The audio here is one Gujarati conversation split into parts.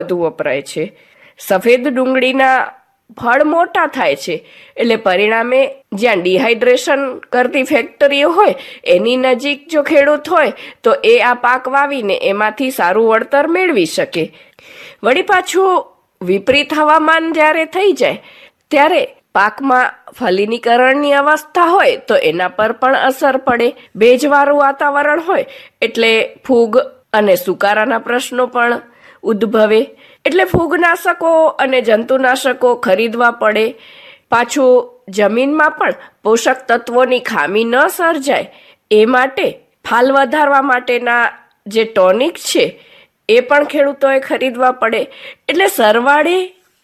વધુ વપરાય છે. સફેદ ડુંગળીના ફળ મોટા થાય છે, એટલે પરિણામે જ્યાં ડિહાઇડ્રેશન કરતી ફેક્ટરીઓ હોય એની નજીક જો ખેડૂત હોય તો એ આ પાક વાવીને એમાંથી સારું વળતર મેળવી શકે. વળી પાછું વિપરીત હવામાન જ્યારે થઈ જાય ત્યારે પાકમાં ફલિનીકરણની અવસ્થા હોય તો એના પર પણ અસર પડે. ભેજવાળું વાતાવરણ હોય એટલે ફૂગ અને સુકારાના પ્રશ્નો પણ ઉદ્ભવે, એટલે ફૂગનાશકો અને જંતુનાશકો ખરીદવા પડે. પાછું જમીનમાં પણ પોષક તત્વોની ખામી ન સર્જાય એ માટે ફાલ વધારવા માટેના જે ટોનિક છે એ પણ ખેડૂતોએ ખરીદવા પડે. એટલે સરવાળે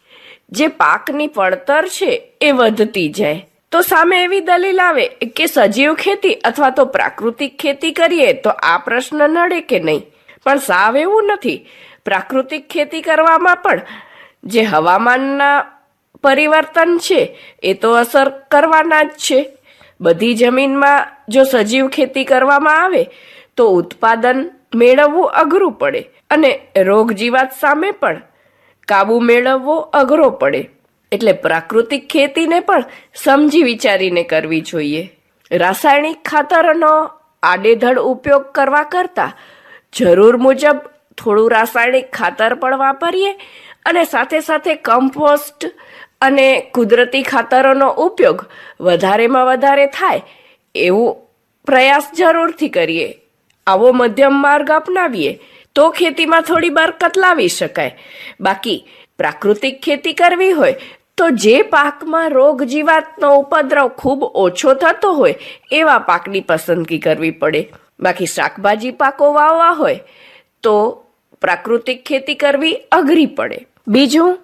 જે પાકની પડતર છે એ વધતી જાય. તો સામે એવી દલીલ આવે કે સજીવ ખેતી અથવા તો પ્રાકૃતિક ખેતી કરીએ તો આ પ્રશ્ન નડે કે નહીં. પણ સાવ એવું નથી. પ્રાકૃતિક ખેતી કરવામાં પણ જે હવામાનના પરિવર્તન છે એ તો અસર કરવાના જ છે. બધી જમીનમાં જો સજીવ ખેતી કરવામાં આવે તો ઉત્પાદન મેળવવું અઘરું પડે અને રોગ જીવાત સામે પણ કાબુ મેળવવો અઘરો પડે. એટલે પ્રાકૃતિક ખેતીને પણ સમજી વિચારીને કરવી જોઈએ. રાસાયણિક ખાતરનો આડેધડ ઉપયોગ કરવા કરતા જરૂર મુજબ થોડું રાસાયણિક ખાતર પણ વાપરીએ અને સાથે સાથે કમ્પોસ્ટ અને કુદરતી ખાતરોનો ઉપયોગ વધારેમાં વધારે થાય એવું પ્રયાસ જરૂરથી કરીએ. આવો મધ્યમ માર્ગ અપનાવીએ તો ખેતીમાં થોડી બરકત લાવી શકાય. બાકી પ્રાકૃતિક ખેતી કરવી હોય તો જે પાકમાં રોગ જીવાતનો ઉપદ્રવ ખૂબ ઓછો થતો હોય એવા પાકની પસંદગી કરવી પડે. બાકી શાકભાજી પાકો વાવવા હોય તો પ્રાકૃતિક ખેતી કરવી અઘરી પડે. બીજું,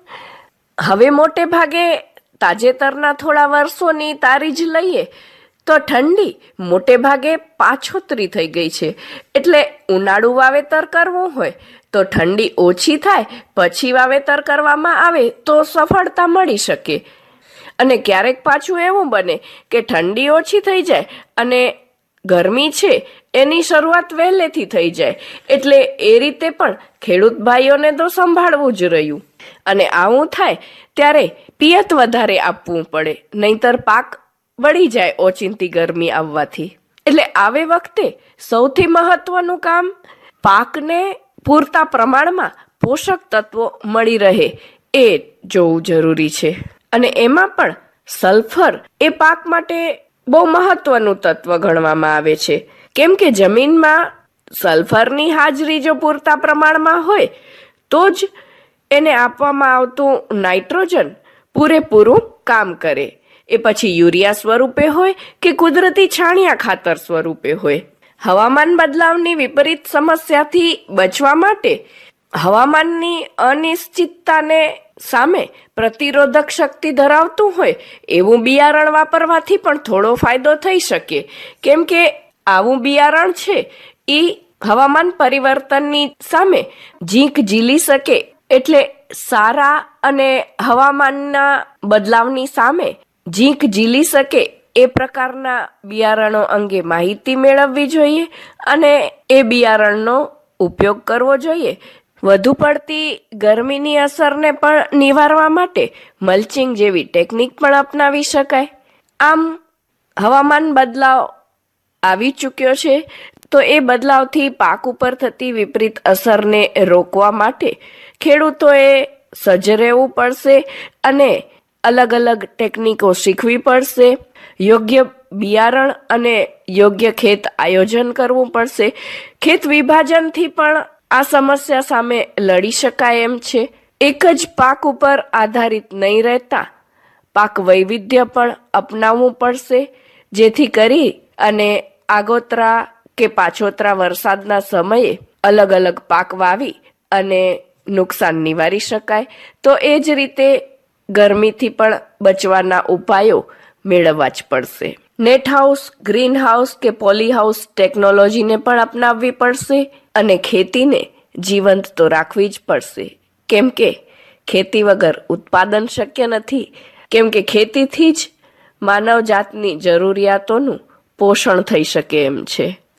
હવે મોટે ભાગે તાજેતરના થોડા વર્ષોની તારી જ લઈએ તો ઠંડી મોટે ભાગે પાછોતરી થઈ ગઈ છે. એટલે ઉનાળુ વાવેતર કરવું હોય તો ઠંડી ઓછી થાય પછી વાવેતર કરવામાં આવે તો સફળતા મળી શકે. અને ક્યારેક પાછું એવું બને કે ઠંડી ઓછી થઈ જાય અને ગરમી છે એની શરૂઆત વહેલેથી થઈ જાય. એટલે એ રીતે પણ ખેડૂત ભાઈઓને તો સંભાળવું જ રહ્યું. અને આવું થાય ત્યારે પિયત વધારે આપવું પડે, નહીતર પાક વળી જાય ઓચિંતી ગરમી આવવાથી. એટલે આવે વખતે સૌથી મહત્વનું કામ પાકને પૂરતા પ્રમાણમાં પોષક તત્વો મળી રહે એ જોવું જરૂરી છે. અને એમાં પણ સલ્ફર એ પાક માટે બહુ મહત્વનું તત્વ ગણવામાં આવે છે. કેમ કે જમીનમાં સલ્ફરની હાજરી જો પૂરતા પ્રમાણમાં હોય તો જ એને આપવામાં આવતું નાઇટ્રોજન પૂરેપૂરું કામ કરે. એ પછી યુરિયા સ્વરૂપે હોય કે કુદરતી છાણિયા ખાતર સ્વરૂપે હોય. હવામાન બદલાવની વિપરીત સમસ્યાથી બચવા માટે હવામાનની અનિશ્ચિતતાને સામે પ્રતિરોધક શક્તિ ધરાવતું હોય એવું બિયારણ વાપરવાથી પણ થોડો ફાયદો થઈ શકે. કેમ કે આવું બિયારણ છે એ હવામાન પરિવર્તનની સામે ઝીંક ઝીલી શકે. એટલે સારા અને હવામાનના બદલાવની સામે ઝીંક ઝીલી શકે એ પ્રકારના બિયારણો અંગે માહિતી મેળવવી જોઈએ અને એ બિયારણનો ઉપયોગ કરવો જોઈએ. વધુ પડતી ગરમીની અસરને પણ નિવારવા માટે મલ્ચિંગ જેવી ટેકનિક પણ અપનાવી શકાય. આમ હવામાન બદલાવ આવી ચૂક્યો છે તો એ બદલાવથી પાક ઉપર થતી વિપરીત અસરને રોકવા માટે ખેડૂતોએ સજ્જ રહેવું પડશે અને અલગ અલગ ટેકનિકો શીખવી પડશે. યોગ્ય બિયારણ અને યોગ્ય ખેત આયોજન કરવું પડશે. ખેત વિભાજનથી પણ આ સમસ્યા સામે લડી શકાય એમ છે. એક જ પાક ઉપર આધારિત નહીં રહેતા પાક વૈવિધ્ય પણ અપનાવવું પડશે, જેથી કરી અને આગોતરા કે પાછોતરા વરસાદના સમયે અલગ અલગ પાક વાવી અને નુકસાન નિવારી શકાય. તો એ જ રીતે ગરમીથી પણ બચવાના ઉપાયો મેળવવા જ પડશે. નેટ હાઉસ, ગ્રીન હાઉસ કે પોલી હાઉસ ટેકનોલોજીને પણ અપનાવવી પડશે અને ખેતીને જીવંત તો રાખવી જ પડશે. કેમ કે ખેતી વગર ઉત્પાદન શક્ય નથી. કેમ કે ખેતીથી જ માનવ જાતની જરૂરિયાતોનું પોષણ થઈ શકે એમ છે.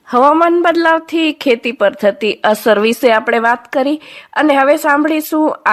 હવામાન બદલાવથી ખેતી પર થતી અસર વિશે આપણે વાત કરી અને હવે સાંભળીશું